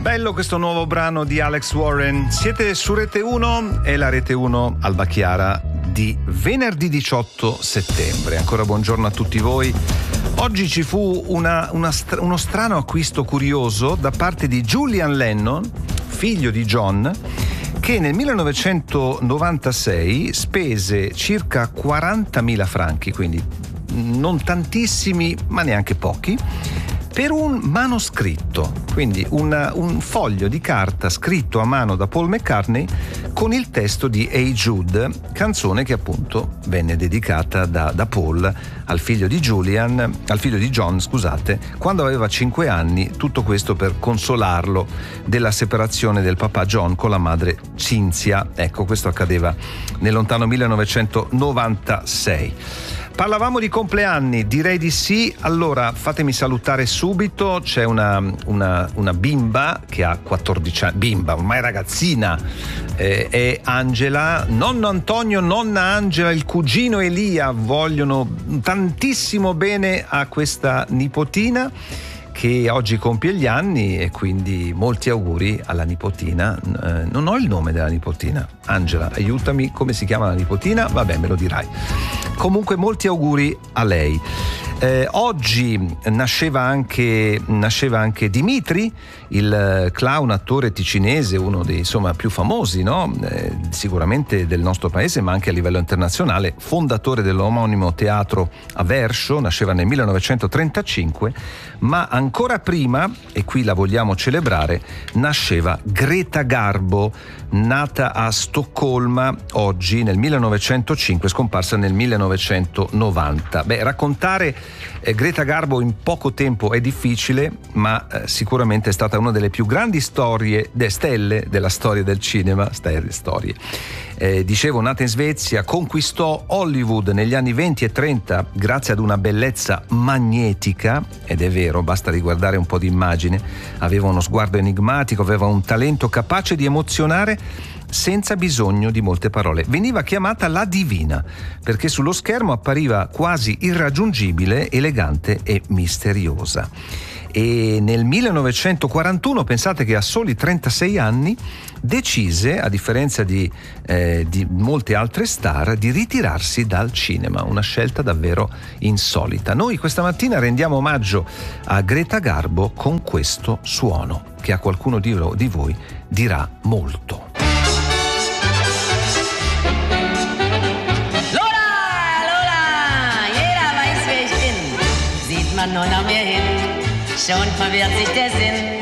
Bello questo nuovo brano di Alex Warren. Siete su Rete 1 e la Rete 1 Alba Chiara di venerdì 18 settembre. Ancora buongiorno a tutti voi. Oggi ci fu uno strano acquisto curioso da parte di Julian Lennon, figlio di John, che nel 1996 spese circa 40.000 franchi, quindi non tantissimi ma neanche pochi, per un manoscritto, quindi un foglio di carta scritto a mano da Paul McCartney con il testo di Hey Jude, canzone che appunto venne dedicata da Paul al figlio di John, quando aveva 5 anni, tutto questo per consolarlo della separazione del papà John con la madre Cynthia. Ecco, questo accadeva nel lontano 1996. Parlavamo di compleanni, direi di sì. Allora, fatemi salutare subito, c'è una bimba che ha 14 anni, bimba, ormai ragazzina, è Angela, nonno Antonio, nonna Angela, il cugino Elia vogliono tantissimo bene a questa nipotina che oggi compie gli anni, e quindi molti auguri alla nipotina. Non ho il nome della nipotina. Angela, aiutami, come si chiama la nipotina? Vabbè, me lo dirai. Comunque molti auguri a lei. Oggi nasceva anche Dimitri, il clown attore ticinese, uno dei più famosi, no? Sicuramente del nostro paese, ma anche a livello internazionale, fondatore dell'omonimo teatro a Verscio, nasceva nel 1935, ma ancora prima, e qui la vogliamo celebrare, nasceva Greta Garbo, nata a Stoccolma oggi nel 1905, scomparsa nel 1990. Raccontare Greta Garbo in poco tempo è difficile, ma sicuramente è stata una delle più grandi stelle della storia del cinema. Dicevo, nata in Svezia, conquistò Hollywood negli anni 20 e 30 grazie ad una bellezza magnetica, ed è vero, basta riguardare un po' di immagine. Aveva uno sguardo enigmatico, aveva un talento capace di emozionare senza bisogno di molte parole. Veniva chiamata la divina perché sullo schermo appariva quasi irraggiungibile, elegante e misteriosa. E nel 1941, pensate che a soli 36 anni, decise, a differenza di molte altre star, di ritirarsi dal cinema, una scelta davvero insolita. Noi questa mattina rendiamo omaggio a Greta Garbo con questo suono che a qualcuno di voi dirà molto. Nun auf mir hin, schon verwirrt sich der Sinn.